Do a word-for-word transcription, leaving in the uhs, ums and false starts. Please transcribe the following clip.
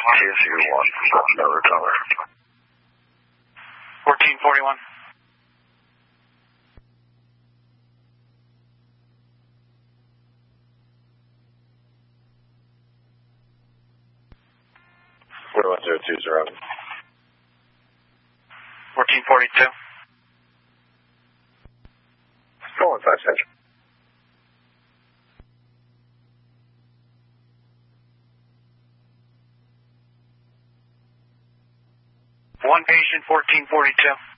two one, no recover. fourteen forty-one. forty-one zero two zero. fourteen forty-two. four one five seven. One patient, fourteen forty-two.